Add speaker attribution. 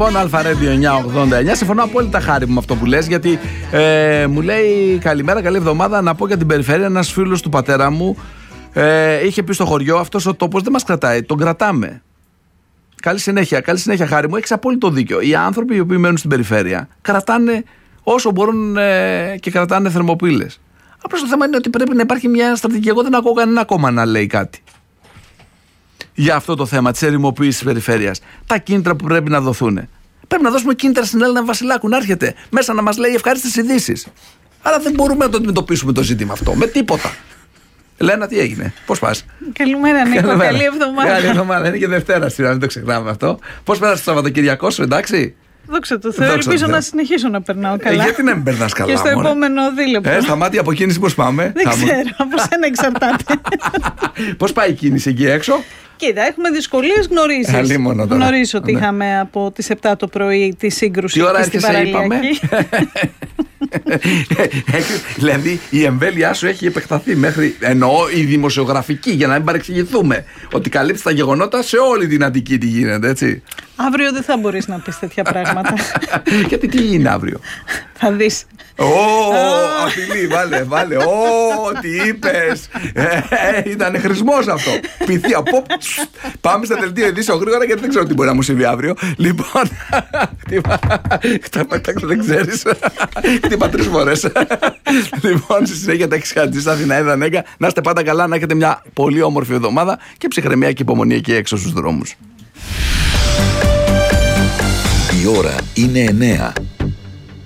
Speaker 1: λοιπόν, Αλφαρέντιο 989. Συμφωνώ απόλυτα, Χάρη μου, με αυτό που λες, γιατί μου λέει καλημέρα, καλή εβδομάδα. Να πω για την περιφέρεια, ένας φίλος του πατέρα μου είχε πει στο χωριό, αυτός ο τόπος δεν μας κρατάει, τον κρατάμε. Καλή συνέχεια, Χάρη μου, έχεις απόλυτο δίκιο. Οι άνθρωποι οι οποίοι μένουν στην περιφέρεια κρατάνε όσο μπορούν και κρατάνε θερμοπύλες. Απλώς το θέμα είναι ότι πρέπει να υπάρχει μια στρατηγική. Εγώ δεν ακούω κανένα κόμμα να λέει κάτι για αυτό το θέμα της ερημοποίησης της περιφέρειας. Τα κίνητρα που πρέπει να δοθούν. Πρέπει να δώσουμε κίνητρα στην Έλληνα Βασιλάκου να έρχεται μέσα να μας λέει ευχάριστες ειδήσεις. Αλλά δεν μπορούμε να το αντιμετωπίσουμε το ζήτημα αυτό με τίποτα. Λένα, τι έγινε, πώς πας?
Speaker 2: Καλημέρα, Νίκο, καλή εβδομάδα.
Speaker 1: Καλή εβδομάδα, είναι και Δευτέρα σήμερα, μην το ξεχνάμε αυτό. Πώς πέρασε το Σαββατοκυριακό σου, εντάξει?
Speaker 2: Δόξα τω Θεώ, ελπίζω να συνεχίσω να περνάω καλά.
Speaker 1: Γιατί να μην περνάς καλά?
Speaker 2: Και στο επόμενο δίλεπτο.
Speaker 1: Στα μάτια από κίνηση πώς πάμε?
Speaker 2: Δεν ξέρω, από σένα εξαρτάται.
Speaker 1: Πώς πάει η κίνηση εκεί έξω?
Speaker 2: Κοίτα, έχουμε δυσκολίες, γνωρίζεις. Γνωρίζω ότι είχαμε από τις 7 το πρωί τη σύγκρουση.
Speaker 1: Τι ώρα έρχεσαι, είπαμε? Δηλαδή η εμβέλειά σου έχει επεκταθεί μέχρι, εννοώ η δημοσιογραφική, για να μην παρεξηγηθούμε, ότι καλύπτει τα γεγονότα σε όλη την Αττική, τι γίνεται, έτσι.
Speaker 2: Αύριο δεν θα μπορείς να πεις τέτοια πράγματα.
Speaker 1: Γιατί τι είναι αύριο?
Speaker 2: Θα δεις.
Speaker 1: Απειλή, βάλε. Τι είπες? Ήταν χρησμός αυτό. Πυθία. Πάμε στα δελτία ειδήσεων γρήγορα, γιατί δεν ξέρω τι μπορεί να μου συμβεί αύριο. Λοιπόν, δεν ξέρεις. Χτύπα 3 φορές. Λοιπόν, στη συνέχεια τα έχεις χαντήσει στα Αθηνά, Δανέγκα. Να είστε πάντα καλά, να έχετε μια πολύ όμορφη εβδομάδα και ψυχραιμία και υπομονή εκεί έξω στους δρόμους.
Speaker 3: Η ώρα είναι 9.